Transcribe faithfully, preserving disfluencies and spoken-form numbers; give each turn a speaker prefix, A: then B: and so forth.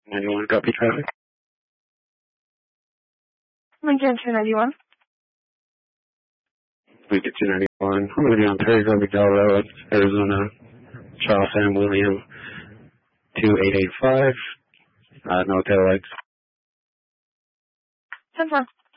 A: ninety-one, copy traffic.
B: Lincoln two ninety-one.
A: Lincoln two ninety-one. I'm going to be on Perry Del Road, Arizona, Charles Sam William, two eight eight five, uh, no tail lights.
B: ten four.